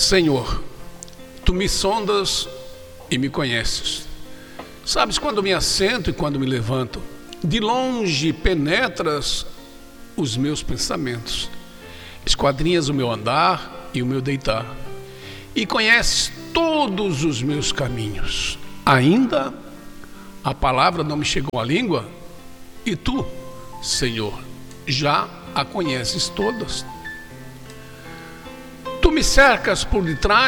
Senhor, Tu me sondas e me conheces. Sabes quando me assento e quando me levanto. De longe penetras os meus pensamentos. Esquadrinhas o meu andar e o meu deitar. E conheces todos os meus caminhos. Ainda a palavra não me chegou à língua, e Tu, Senhor, já a conheces todas. Tu me cercas por detrás